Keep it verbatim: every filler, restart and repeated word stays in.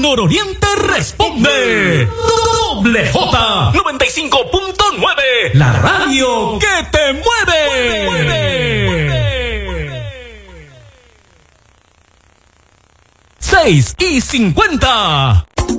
Nororiente responde. Doble J noventa y cinco punto nueve. La radio que te mueve. mueve. seis y cincuenta.